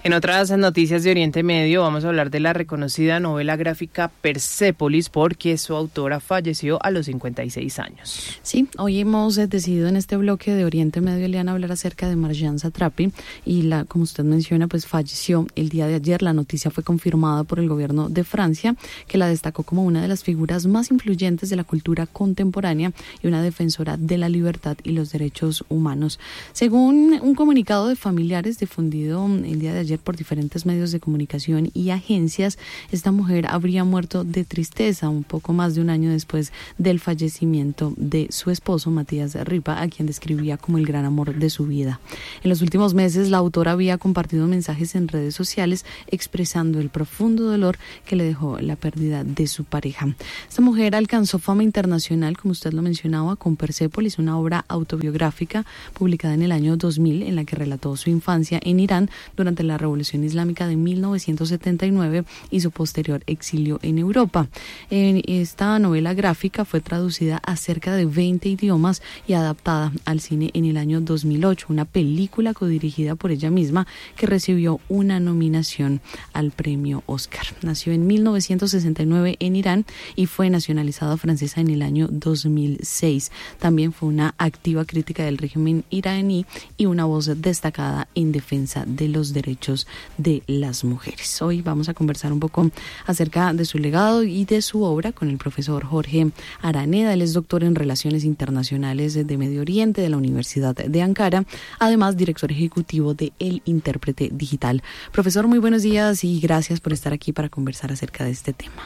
En otras noticias de Oriente Medio vamos a hablar de la reconocida novela gráfica Persépolis, porque su autora falleció a los 56 años. Sí, hoy hemos decidido en este bloque de Oriente Medio, Eliana, hablar acerca de Marjane Satrapi y como usted menciona, pues falleció el día de ayer. La noticia fue confirmada por el gobierno de Francia, que la destacó como una de las figuras más influyentes de la cultura contemporánea y una defensora de la libertad y los derechos humanos. Según un comunicado de familiares difundido el día de ayer por diferentes medios de comunicación y agencias, esta mujer habría muerto de tristeza un poco más de un año después del fallecimiento de su esposo, Matías Ripa, a quien describía como el gran amor de su vida. En los últimos meses, la autora había compartido mensajes en redes sociales expresando el profundo dolor que le dejó la pérdida de su pareja. Esta mujer alcanzó fama internacional, como usted lo mencionaba, con Persépolis, una obra autobiográfica publicada en el año 2000, en la que relató su infancia en Irán durante la Revolución Islámica de 1979 y su posterior exilio en Europa. Esta novela gráfica fue traducida a cerca de 20 idiomas y adaptada al cine en el año 2008, una película codirigida por ella misma que recibió una nominación al premio Oscar. Nació en 1969 en Irán y fue nacionalizada francesa en el año 2006. También fue una activa crítica del régimen iraní y una voz destacada en defensa de los derechos de las mujeres. Hoy vamos a conversar un poco acerca de su legado y de su obra con el profesor Jorge Araneda. Él es doctor en Relaciones Internacionales de Medio Oriente de la Universidad de Ankara, además director ejecutivo de El Intérprete Digital. Profesor, muy buenos días y gracias por estar aquí para conversar acerca de este tema.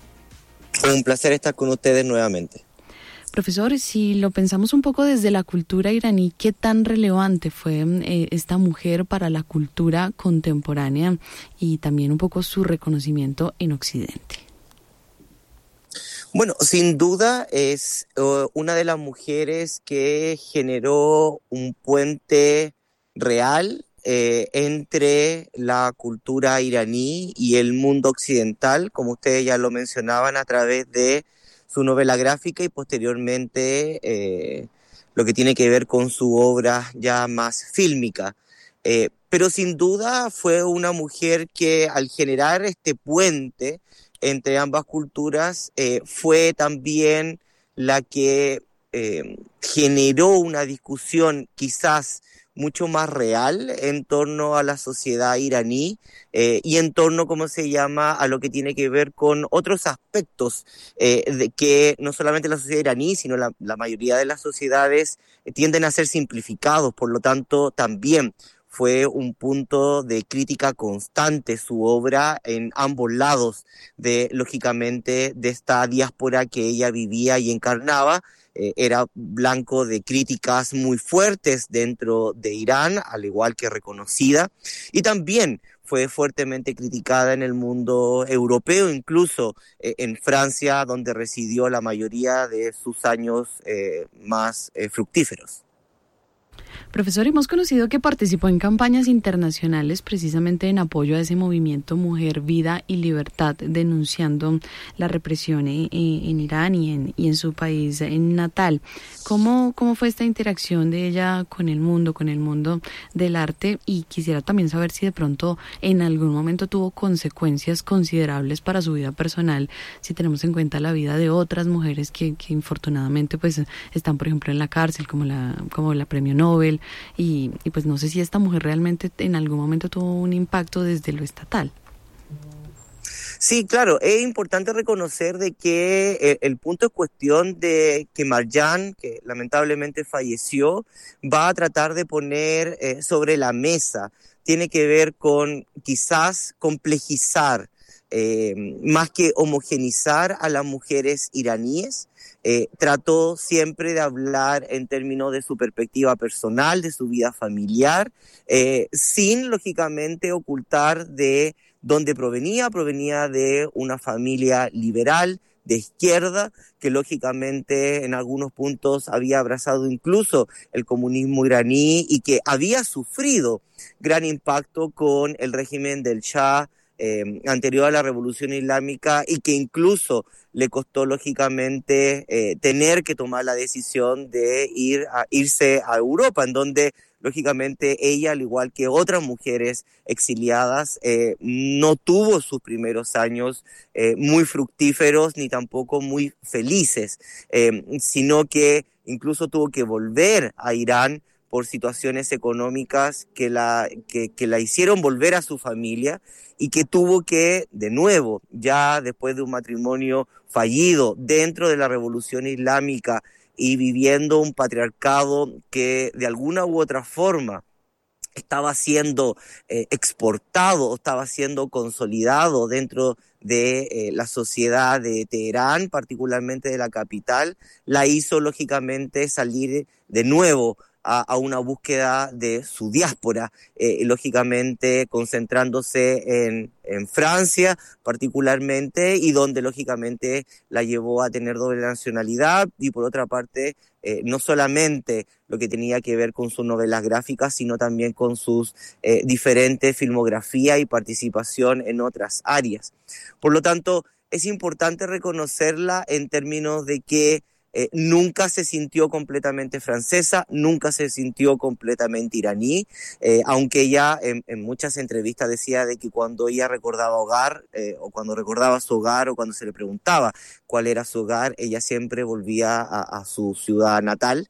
Un placer estar con ustedes nuevamente. Profesor, si lo pensamos un poco desde la cultura iraní, ¿qué tan relevante fue esta mujer para la cultura contemporánea y también un poco su reconocimiento en Occidente? Bueno, sin duda es una de las mujeres que generó un puente real entre la cultura iraní y el mundo occidental, como ustedes ya lo mencionaban, a través de su novela gráfica y posteriormente lo que tiene que ver con su obra ya más fílmica. Pero sin duda fue una mujer que al generar este puente entre ambas culturas fue también la que generó una discusión quizás mucho más real en torno a la sociedad iraní y en torno, ¿cómo se llama?, a lo que tiene que ver con otros aspectos de que no solamente la sociedad iraní, sino la mayoría de las sociedades tienden a ser simplificados. Por lo tanto, también fue un punto de crítica constante su obra en ambos lados lógicamente, de esta diáspora que ella vivía y encarnaba. Era blanco de críticas muy fuertes dentro de Irán, al igual que reconocida, y también fue fuertemente criticada en el mundo europeo, incluso en Francia, donde residió la mayoría de sus años más fructíferos. Profesor, hemos conocido que participó en campañas internacionales precisamente en apoyo a ese movimiento Mujer, Vida y Libertad, denunciando la represión en Irán y en su país natal. ¿Cómo fue esta interacción de ella con el mundo del arte? Y quisiera también saber si de pronto en algún momento tuvo consecuencias considerables para su vida personal, si tenemos en cuenta la vida de otras mujeres que infortunadamente pues están, por ejemplo, en la cárcel, como la premio Nobel, y pues no sé si esta mujer realmente en algún momento tuvo un impacto desde lo estatal. Sí, claro, es importante reconocer de que el punto es cuestión de que Marjane, que lamentablemente falleció, va a tratar de poner sobre la mesa. Tiene que ver con quizás complejizar, más que homogenizar a las mujeres iraníes. Trató siempre de hablar en términos de su perspectiva personal, de su vida familiar, sin lógicamente ocultar de dónde provenía de una familia liberal, de izquierda, que lógicamente en algunos puntos había abrazado incluso el comunismo iraní y que había sufrido gran impacto con el régimen del Shah anterior a la Revolución Islámica y que incluso le costó lógicamente tener que tomar la decisión de irse a Europa, en donde lógicamente ella, al igual que otras mujeres exiliadas, no tuvo sus primeros años muy fructíferos ni tampoco muy felices, sino que incluso tuvo que volver a Irán por situaciones económicas que la hicieron volver a su familia y que tuvo que, de nuevo, ya después de un matrimonio fallido dentro de la Revolución Islámica y viviendo un patriarcado que de alguna u otra forma estaba siendo exportado, estaba siendo consolidado dentro de la sociedad de Teherán, particularmente de la capital, la hizo lógicamente salir de nuevo a una búsqueda de su diáspora, lógicamente concentrándose en Francia particularmente, y donde lógicamente la llevó a tener doble nacionalidad, y por otra parte no solamente lo que tenía que ver con sus novelas gráficas, sino también con sus diferentes filmografía y participación en otras áreas. Por lo tanto, es importante reconocerla en términos de que nunca se sintió completamente francesa, nunca se sintió completamente iraní, aunque ella en muchas entrevistas decía de que cuando ella recordaba hogar, o cuando recordaba su hogar, o cuando se le preguntaba cuál era su hogar, ella siempre volvía a su ciudad natal.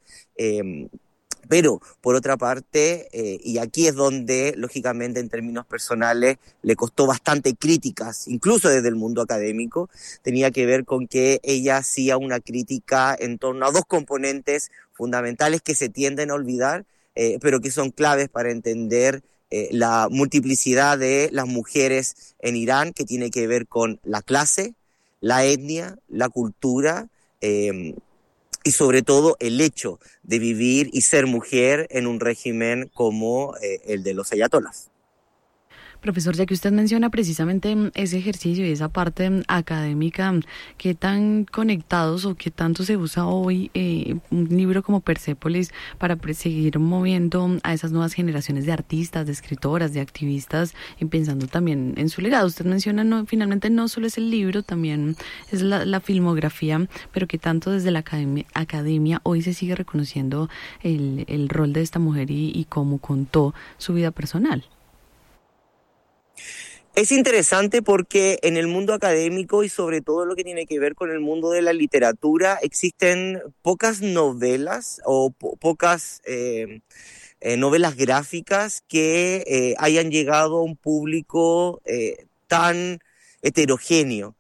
Pero, por otra parte, y aquí es donde, lógicamente, en términos personales, le costó bastante críticas, incluso desde el mundo académico, tenía que ver con que ella hacía una crítica en torno a dos componentes fundamentales que se tienden a olvidar, pero que son claves para entender la multiplicidad de las mujeres en Irán, que tiene que ver con la clase, la etnia, la cultura, y sobre todo el hecho de vivir y ser mujer en un régimen como el de los ayatolás. Profesor, ya que usted menciona precisamente ese ejercicio y esa parte académica, ¿qué tan conectados o qué tanto se usa hoy un libro como Persépolis para seguir moviendo a esas nuevas generaciones de artistas, de escritoras, de activistas, y pensando también en su legado? Usted menciona, finalmente no solo es el libro, también es la filmografía, pero ¿qué tanto desde la academia hoy se sigue reconociendo el rol de esta mujer y cómo contó su vida personal? Es interesante porque en el mundo académico y sobre todo lo que tiene que ver con el mundo de la literatura existen pocas novelas o pocas novelas gráficas que hayan llegado a un público tan heterogéneo.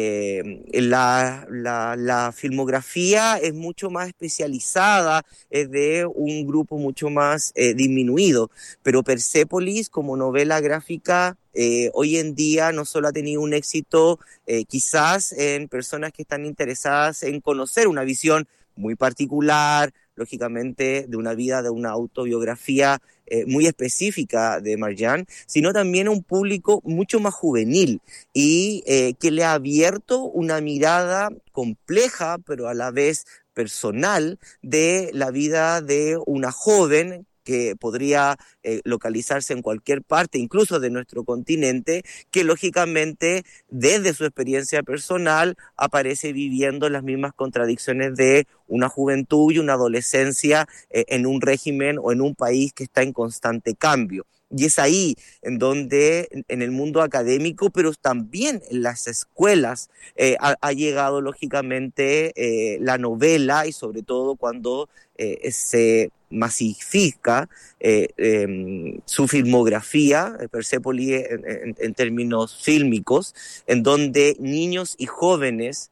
La filmografía es mucho más especializada, es de un grupo mucho más disminuido, pero Persépolis como novela gráfica hoy en día no solo ha tenido un éxito quizás en personas que están interesadas en conocer una visión muy particular, lógicamente de una vida, de una autobiografía muy específica de Marjane, sino también a un público mucho más juvenil y que le ha abierto una mirada compleja, pero a la vez personal, de la vida de una joven que podría localizarse en cualquier parte, incluso de nuestro continente, que lógicamente desde su experiencia personal aparece viviendo las mismas contradicciones de una juventud y una adolescencia en un régimen o en un país que está en constante cambio. Y es ahí en donde en el mundo académico, pero también en las escuelas, ha llegado lógicamente la novela, y sobre todo cuando se masifica su filmografía, Persépolis en términos fílmicos, en donde niños y jóvenes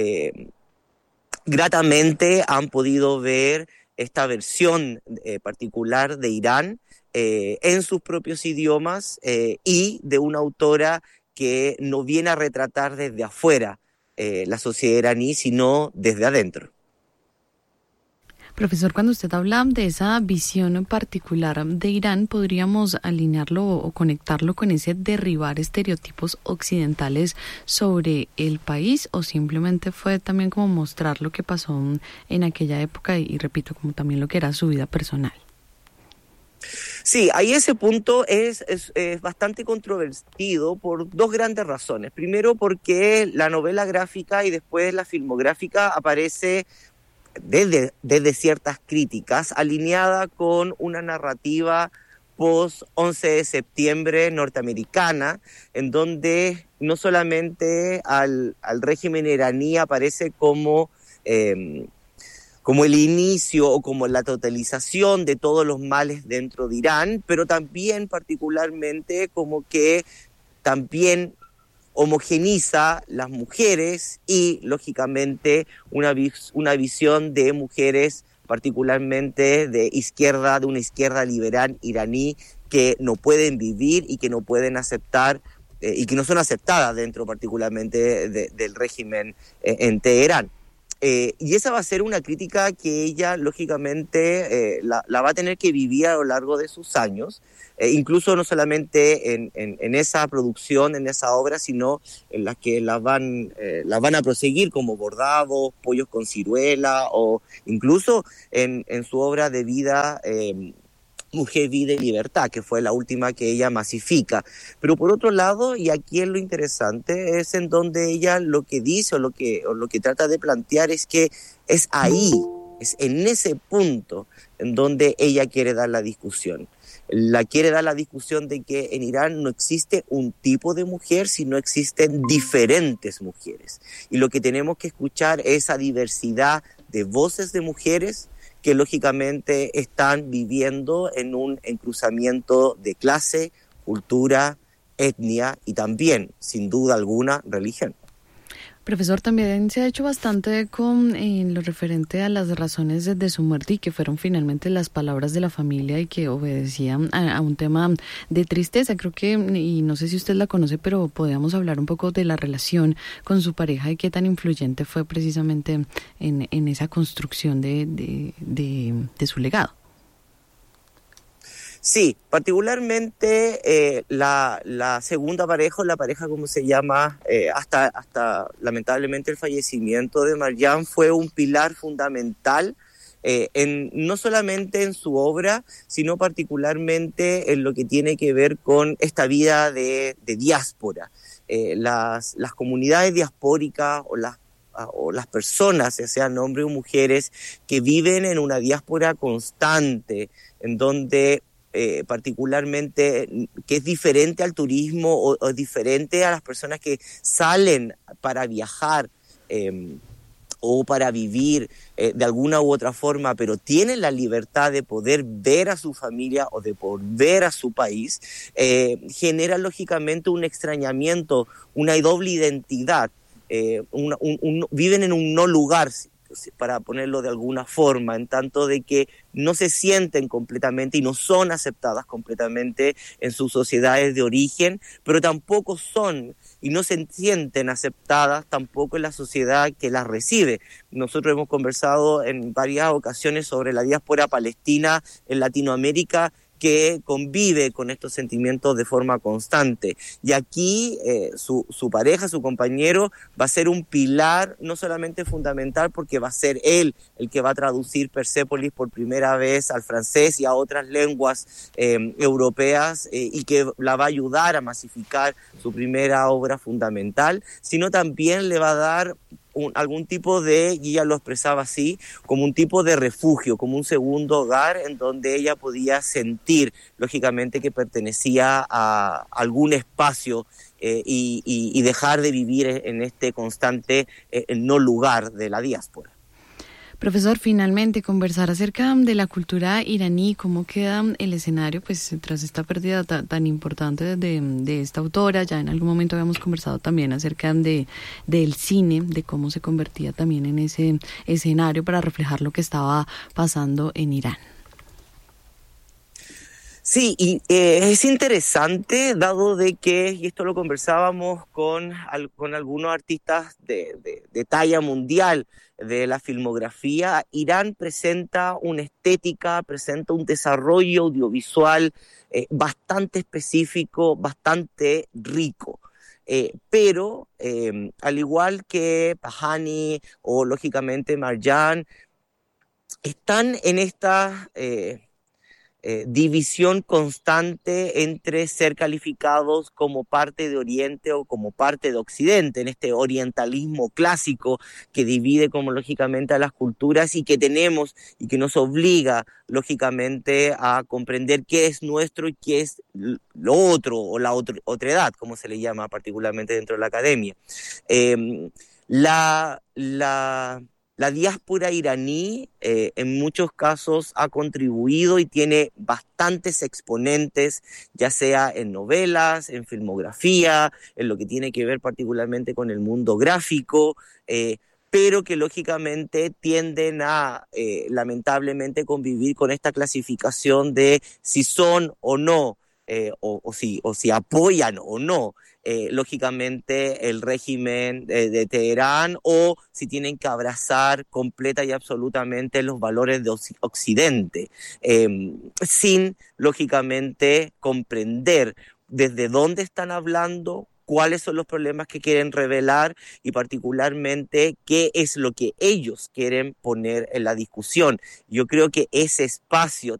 gratamente han podido ver esta versión particular de Irán en sus propios idiomas y de una autora que no viene a retratar desde afuera la sociedad iraní, sino desde adentro. Profesor, cuando usted habla de esa visión particular de Irán, ¿podríamos alinearlo o conectarlo con ese derribar estereotipos occidentales sobre el país, o simplemente fue también como mostrar lo que pasó en aquella época y repito, como también lo que era su vida personal? Sí, ahí ese punto es bastante controvertido por dos grandes razones. Primero, porque la novela gráfica y después la filmográfica aparece desde ciertas críticas, alineada con una narrativa post-11 de septiembre norteamericana, en donde no solamente al régimen iraní aparece como el inicio o como la totalización de todos los males dentro de Irán, pero también particularmente como que también homogeniza las mujeres y, lógicamente, una visión de mujeres particularmente de una izquierda liberal iraní que no pueden vivir y que no pueden aceptar y que no son aceptadas dentro particularmente del régimen en Teherán. Y esa va a ser una crítica que ella, lógicamente, la va a tener que vivir a lo largo de sus años, incluso no solamente en esa producción, en esa obra, sino en las que las van a proseguir, como Bordados, Pollos con ciruela, o incluso en su obra de vida, Mujer, Vida y Libertad, que fue la última que ella masifica. Pero por otro lado, y aquí es lo interesante, es en donde ella lo que dice o lo que trata de plantear es que es ahí, es en ese punto en donde ella quiere dar la discusión. Quiere dar la discusión de que en Irán no existe un tipo de mujer, sino existen diferentes mujeres. Y lo que tenemos que escuchar es esa diversidad de voces de mujeres que lógicamente están viviendo en un encruzamiento de clase, cultura, etnia y también, sin duda alguna, religión. Profesor, también se ha hecho bastante con lo referente a las razones de su muerte y que fueron finalmente las palabras de la familia y que obedecían a un tema de tristeza. Creo que, y no sé si usted la conoce, pero podríamos hablar un poco de la relación con su pareja y qué tan influyente fue precisamente en esa construcción de su legado. Sí, particularmente la segunda pareja, o la pareja como se llama, hasta lamentablemente el fallecimiento de Marjan, fue un pilar fundamental, no solamente en su obra, sino particularmente en lo que tiene que ver con esta vida de diáspora. Las comunidades diaspóricas o las personas, ya sean hombres o mujeres, que viven en una diáspora constante, en donde particularmente, que es diferente al turismo o diferente a las personas que salen para viajar o para vivir de alguna u otra forma, pero tienen la libertad de poder ver a su familia o de poder ver a su país, genera lógicamente un extrañamiento, una doble identidad, viven en un no lugar, para ponerlo de alguna forma, en tanto de que no se sienten completamente y no son aceptadas completamente en sus sociedades de origen, pero tampoco son y no se sienten aceptadas tampoco en la sociedad que las recibe. Nosotros hemos conversado en varias ocasiones sobre la diáspora palestina en Latinoamérica, que convive con estos sentimientos de forma constante. Y aquí su pareja, su compañero, va a ser un pilar no solamente fundamental, porque va a ser él el que va a traducir Persépolis por primera vez al francés y a otras lenguas europeas, y que la va a ayudar a masificar su primera obra fundamental, sino también le va a dar algún tipo de, y ella lo expresaba así, como un tipo de refugio, como un segundo hogar en donde ella podía sentir, lógicamente, que pertenecía a algún espacio y dejar de vivir en este constante no lugar de la diáspora. Profesor, finalmente conversar acerca de la cultura iraní, cómo queda el escenario, pues tras esta pérdida tan importante de esta autora. Ya en algún momento habíamos conversado también acerca del cine, de cómo se convertía también en ese escenario para reflejar lo que estaba pasando en Irán. Sí, y es interesante, dado de que, y esto lo conversábamos con algunos artistas de talla mundial de la filmografía, Irán presenta una estética, presenta un desarrollo audiovisual bastante específico, bastante rico. Pero al igual que Pahani o lógicamente Marjan, están en esta división constante entre ser calificados como parte de Oriente o como parte de Occidente, en este orientalismo clásico que divide como lógicamente a las culturas y que tenemos y que nos obliga lógicamente a comprender qué es nuestro y qué es lo otro o la otredad, como se le llama particularmente dentro de la academia. La diáspora iraní en muchos casos ha contribuido y tiene bastantes exponentes, ya sea en novelas, en filmografía, en lo que tiene que ver particularmente con el mundo gráfico, pero que lógicamente tienden a, lamentablemente, convivir con esta clasificación de si son o no, o si apoyan o no lógicamente el régimen de Teherán, o si tienen que abrazar completa y absolutamente los valores de Occidente, sin lógicamente comprender desde dónde están hablando, cuáles son los problemas que quieren revelar y particularmente qué es lo que ellos quieren poner en la discusión. Yo creo que ese espacio